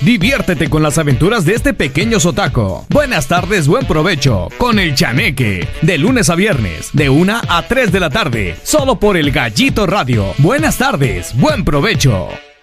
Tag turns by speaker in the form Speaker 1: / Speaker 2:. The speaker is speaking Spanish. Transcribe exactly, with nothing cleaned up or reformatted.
Speaker 1: Diviértete con las aventuras de este pequeño zotaco. Buenas tardes, buen provecho con el Chaneque. De lunes a viernes, de una a tres de la tarde, solo por el Gallito Radio. Buenas tardes, buen provecho.